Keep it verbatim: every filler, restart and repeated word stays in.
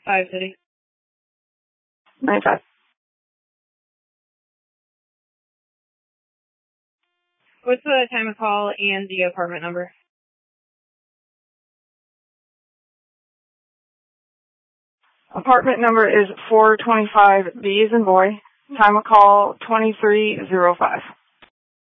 Five City. ninety-five. What's the time of call and the apartment number? Apartment number is four twenty-five B as in boy. Time of call twenty-three oh five.